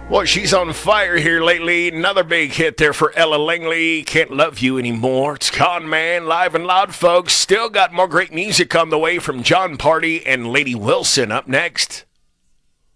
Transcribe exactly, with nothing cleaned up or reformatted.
Well, she's on fire here lately. Another big hit there for Ella Langley. Can't Love You Anymore. It's Con Man, live and loud, folks. Still got more great music on the way from John Party and Lady Wilson up next.